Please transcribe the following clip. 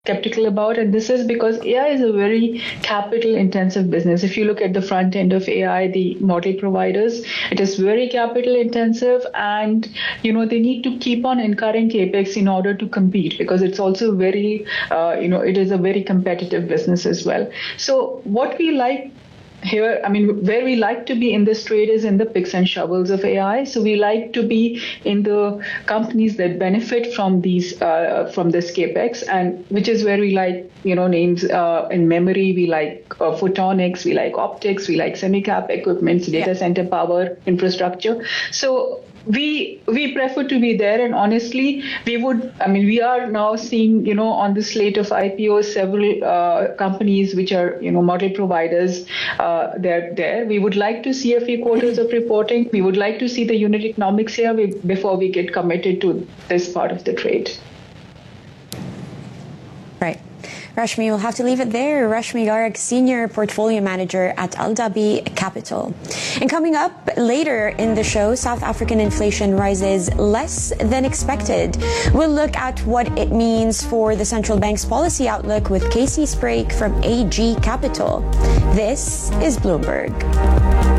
skeptical about, and this is because AI is a very capital intensive business. If you look at the front end of AI, the model providers, it is very capital intensive, and they need to keep on incurring capex in order to compete, because it's also very it is a very competitive business as well. So what we like here, where we like to be in this trade is in the picks and shovels of AI. So we like to be in the companies that benefit from from this capex, and which is where we like, names in memory. We like photonics, we like optics, we like semicap equipments, data center power infrastructure. So we prefer to be there, and honestly, we are now seeing, on the slate of IPOs, several companies which are, model providers, they're there. We would like to see a few quarters of reporting. We would like to see the unit economics here before we get committed to this part of the trade. Right. Rashmi, we'll have to leave it there. Rashmi Garg, Senior Portfolio Manager at Aldabi Capital. And coming up later in the show, South African inflation rises less than expected. We'll look at what it means for the central bank's policy outlook with Casey Sprague from AG Capital. This is Bloomberg.